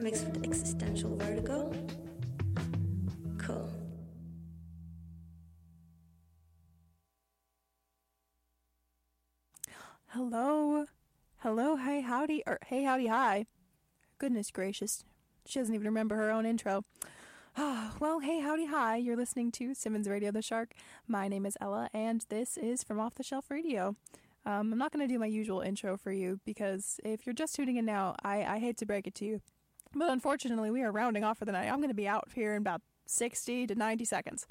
mixed with existential vertigo. Cool. Hello. Hello, hey, howdy, or hey, howdy, hi. Goodness gracious. She doesn't even remember her own intro. Well, hey, howdy, hi. You're listening to Simmons Radio the Shark. My name is Ella, and this is From Off the Shelf Radio. I'm not going to do my usual intro for you, because if you're just tuning in now, I hate to break it to you. But unfortunately, we are rounding off for the night. I'm going to be out here in about 60 to 90 seconds.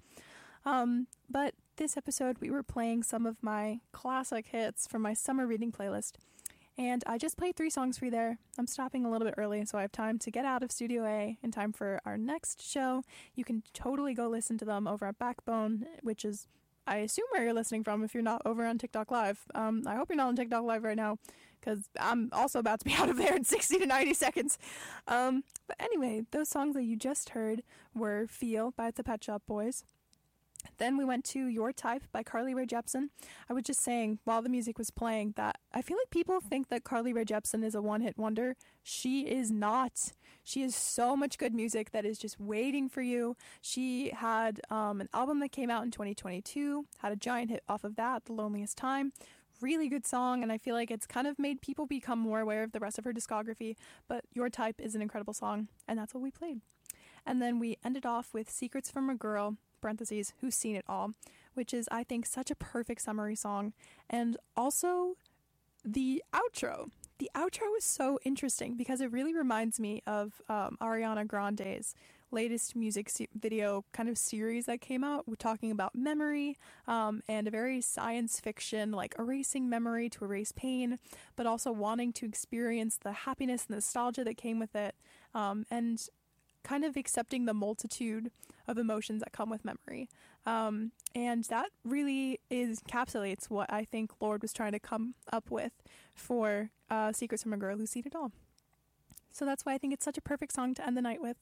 But this episode, we were playing some of my classic hits from my summer reading playlist. And I just played 3 songs for you there. I'm stopping a little bit early, so I have time to get out of Studio A in time for our next show. You can totally go listen to them over at Backbone, which is, I assume, where you're listening from if you're not over on TikTok Live. I hope you're not on TikTok Live right now, because I'm also about to be out of there in 60 to 90 seconds. But anyway, those songs that you just heard were Feel by the Pet Shop Boys. Then we went to Your Type by Carly Rae Jepsen. I was just saying, while the music was playing, that I feel like people think that Carly Rae Jepsen is a one-hit wonder. She is not. She has so much good music that is just waiting for you. She had an album that came out in 2022, had a giant hit off of that, The Loneliest Time. Really good song, and I feel like it's kind of made people become more aware of the rest of her discography, but Your Type is an incredible song, and that's what we played. And then we ended off with Secrets from a Girl, parentheses, Who's Seen It All, which is, I think, such a perfect summary song. And also the outro. The outro is so interesting because it really reminds me of Ariana Grande's latest music video kind of series that came out. We're talking about memory and a very science fiction, like erasing memory to erase pain, but also wanting to experience the happiness and nostalgia that came with it, and kind of accepting the multitude of emotions that come with memory. And that really encapsulates what I think Lorde was trying to come up with for Secrets from a Girl Who's Seen It All. So that's why I think it's such a perfect song to end the night with.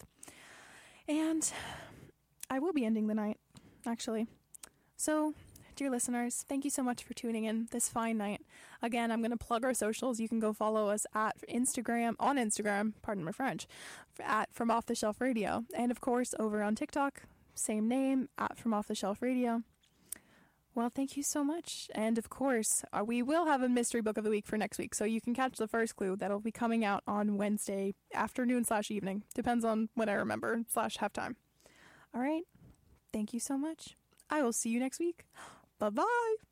And I will be ending the night, actually. So, dear listeners, thank you so much for tuning in this fine night. Again, I'm going to plug our socials. You can go follow us on Instagram, pardon my French, at From Off the Shelf Radio. And of course, over on TikTok, same name, at From Off the Shelf Radio. Well, thank you so much. And of course, we will have a mystery book of the week for next week. So you can catch the first clue. That'll be coming out on Wednesday afternoon/evening. Depends on when I remember /halftime. All right. Thank you so much. I will see you next week. Bye-bye.